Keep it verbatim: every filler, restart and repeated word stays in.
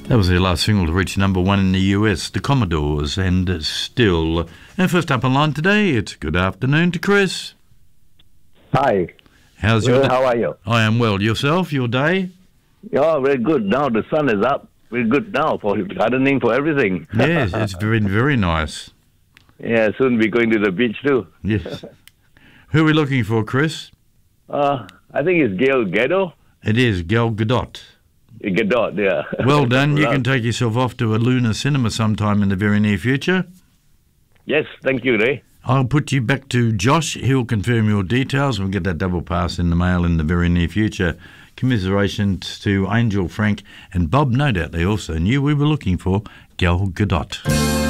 That was their last single to reach number one in the U S, the Commodores, and Still. And first up on line today, it's good afternoon to Chris. Hi. How's well, your day? How are you? I am well. Yourself, your day? Yeah, very good. Now the sun is up. Very good now for gardening, for everything. Yes, it's been very nice. Yeah, soon we're going to the beach too. Yes. Who are we looking for, Chris? Uh, I think it's Gail Gadot. It is Gal Gadot. Gadot, yeah. Well done. You can take yourself off to a lunar cinema sometime in the very near future. Yes, thank you, Ray. I'll put you back to Josh. He'll confirm your details. We'll get that double pass in the mail in the very near future. Commiserations to Angel, Frank and Bob. No doubt they also knew we were looking for Gal Gadot.